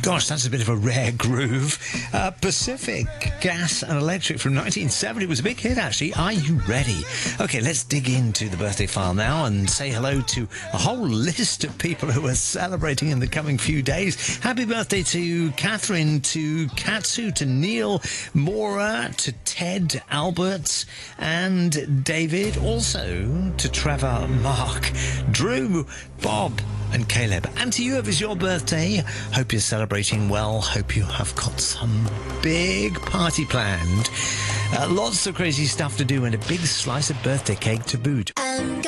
Gosh, that's a bit of a rare groove. Pacific Gas and Electric from 1970 was a big hit, actually. Are you ready? Okay, let's dig into the birthday file now and say hello to a whole list of people who are celebrating in the coming few days. Happy birthday to Catherine, to Katsu, to Neil, Maura, to Ted, Albert, and David. Also to Trevor, Mark, Drew, Bob, and Caleb. And to you, if it's your birthday, hope you're celebrating well. Hope you have got some big party planned. Lots of crazy stuff to do and a big slice of birthday cake to boot.